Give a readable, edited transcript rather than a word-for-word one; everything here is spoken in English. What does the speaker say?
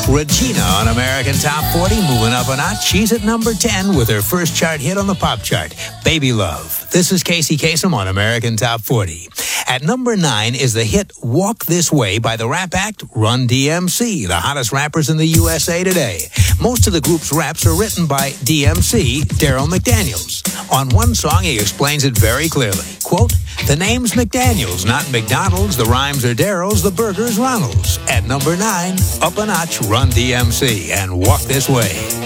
Regina on American Top 40, moving up a notch. She's at number 10 with her first chart hit on the pop chart, Baby Love. This is Casey Kasem on American Top 40. At number 9 is the hit Walk This Way by the rap act Run DMC, the hottest rappers in the USA today. Most of the group's raps are written by DMC, Daryl McDaniels. On one song, he explains it very clearly. Quote, "The name's McDaniels, not McDonald's. The rhymes are Daryl's, the burger's Ronald's." At number 9, up a notch, Run DMC and Walk This Way.